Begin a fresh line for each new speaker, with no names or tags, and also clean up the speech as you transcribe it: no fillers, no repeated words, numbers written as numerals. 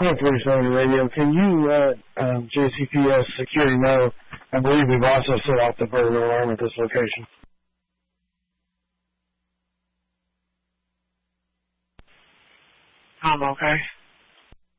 Police Only Radio. Can you let JCPS security know? I believe we've also set off the burglar alarm at this location.
Okay.